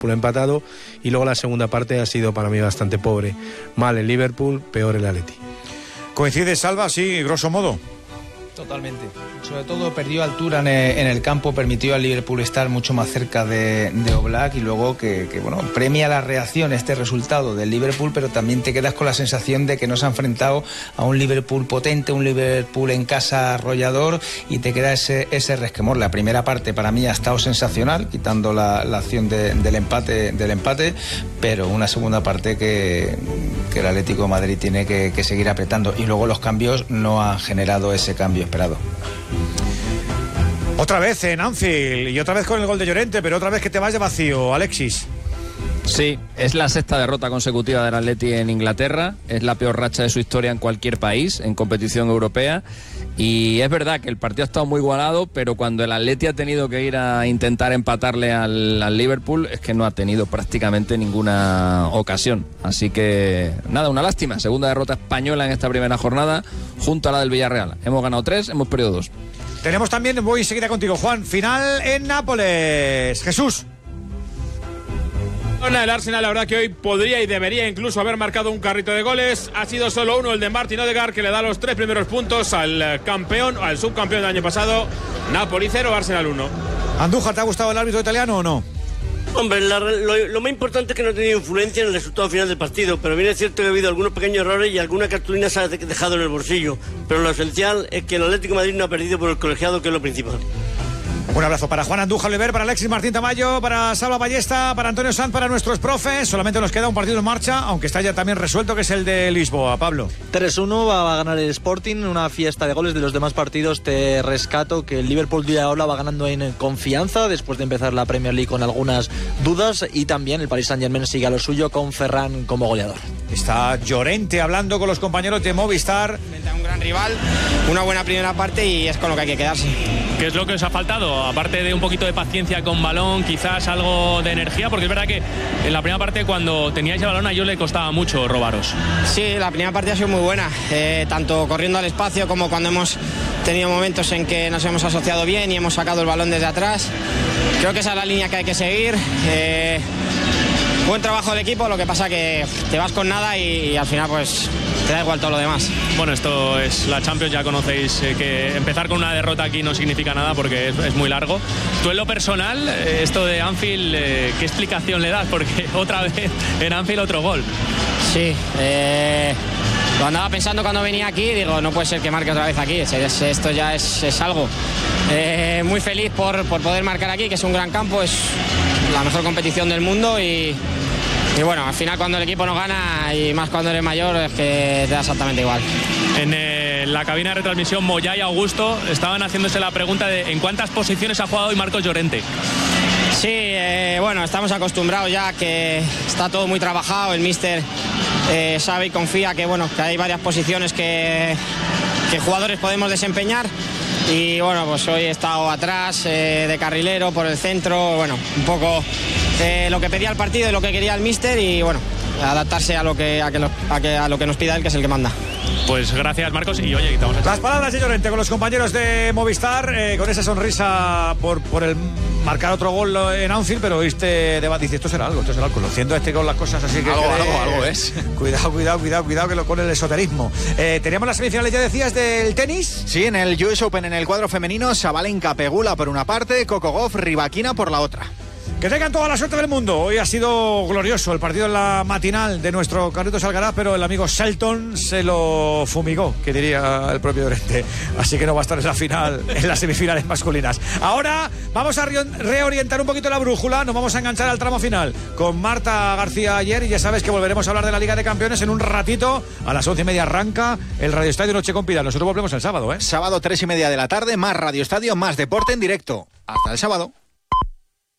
empatado, y luego la segunda parte ha sido para mí bastante pobre. Mal el Liverpool, peor el Atleti. ¿Coincide, Salva, sí, grosso modo? Totalmente. Sobre todo perdió altura en el campo, permitió al Liverpool estar mucho más cerca de Oblak, y luego que premia la reacción este resultado del Liverpool, pero también te quedas con la sensación de que no se ha enfrentado a un Liverpool potente, un Liverpool en casa arrollador, y te queda ese resquemor. La primera parte para mí ha estado sensacional, quitando la acción del empate, pero una segunda parte que el Atlético de Madrid tiene que seguir apretando, y luego los cambios no han generado ese cambio esperado. Otra vez en Anfield y otra vez con el gol de Llorente, pero otra vez que te vas de vacío, Alexis. Sí, es la sexta derrota consecutiva del Atleti en Inglaterra, es la peor racha de su historia en cualquier país, en competición europea, y es verdad que el partido ha estado muy igualado, pero cuando el Atleti ha tenido que ir a intentar empatarle al Liverpool, es que no ha tenido prácticamente ninguna ocasión. Así que, nada, una lástima, segunda derrota española en esta primera jornada, junto a la del Villarreal. Hemos ganado 3, hemos perdido 2. Tenemos también, voy enseguida contigo, Juan, final en Nápoles. Jesús. El Arsenal, la verdad que hoy podría y debería incluso haber marcado un carrito de goles. Ha sido solo uno, el de Martin Odegaard, que le da los 3 primeros puntos al campeón, al subcampeón del año pasado. Napoli 0, Arsenal 1. Andújar, ¿te ha gustado el árbitro italiano o no? Hombre, lo más importante es que no ha tenido influencia en el resultado final del partido, pero bien es cierto que ha habido algunos pequeños errores y alguna cartulina se ha dejado en el bolsillo. Pero lo esencial es que el Atlético de Madrid no ha perdido por el colegiado, que es lo principal. Un abrazo para Juan Andújar Oliver, para Alexis Martín Tamayo, para Salva Ballesta, para Antonio Sanz, para nuestros profes. Solamente nos queda un partido en marcha, aunque está ya también resuelto, que es el de Lisboa. Pablo. 3-1 va a ganar el Sporting, una fiesta de goles. De los demás partidos te rescato que el Liverpool ya ahora va ganando en confianza después de empezar la Premier League con algunas dudas, y también el Paris Saint-Germain sigue a lo suyo con Ferran como goleador. Está Llorente hablando con los compañeros de Movistar. Un gran rival, una buena primera parte, y es con lo que hay que quedarse. ¿Qué es lo que os ha faltado? Aparte de un poquito de paciencia con balón, quizás algo de energía, porque es verdad que en la primera parte, cuando teníais el balón, a ellos le costaba mucho robaros. Sí, la primera parte ha sido muy buena, tanto corriendo al espacio como cuando hemos tenido momentos en que nos hemos asociado bien y hemos sacado el balón desde atrás. Creo que esa es la línea que hay que seguir. Buen trabajo del equipo, lo que pasa que te vas con nada y al final pues te da igual todo lo demás. Bueno, esto es la Champions, ya conocéis que empezar con una derrota aquí no significa nada porque es muy largo. Tú en lo personal, esto de Anfield, ¿qué explicación le das? Porque otra vez en Anfield otro gol. Sí, lo andaba pensando cuando venía aquí, digo, no puede ser que marque otra vez aquí, esto ya es algo. Muy feliz por poder marcar aquí, que es un gran campo, es la mejor competición del mundo y bueno, al final cuando el equipo no gana, y más cuando eres mayor, es que te da exactamente igual. En la cabina de retransmisión, Moyá y Augusto estaban haciéndose la pregunta de en cuántas posiciones ha jugado hoy Marcos Llorente. Sí, bueno, estamos acostumbrados ya que está todo muy trabajado, el míster sabe y confía que hay varias posiciones que jugadores podemos desempeñar. Y bueno, pues hoy he estado atrás, de carrilero, por el centro, bueno, un poco lo que pedía el partido y lo que quería el míster, y bueno, adaptarse a lo que nos pida él, que es el que manda. Pues gracias, Marcos, y oye, quitamos las palabras de Llorente con los compañeros de Movistar, con esa sonrisa por el marcar otro gol en Anfield, pero este debate dice, esto será algo, conociendo con las cosas así que algo es. Cuidado que con el esoterismo. Teníamos las semifinales, ya decías, del tenis. Sí, en el US Open, en el cuadro femenino, Sabalenka, Pegula por una parte, Coco Gauff, Rybakina por la otra. Que tengan toda la suerte del mundo. Hoy ha sido glorioso el partido en la matinal de nuestro Carlitos Alcaraz, pero el amigo Shelton se lo fumigó, que diría el propio Llorente. Así que no va a estar en la final, en las semifinales masculinas. Ahora vamos a reorientar un poquito la brújula. Nos vamos a enganchar al tramo final con Marta García ayer, y ya sabes que volveremos a hablar de la Liga de Campeones en un ratito. A las 11:30 arranca el Radio Estadio Noche con Pilar. Nosotros volvemos el sábado, Sábado 3:30 de la tarde, más Radio Estadio, más deporte en directo. Hasta el sábado.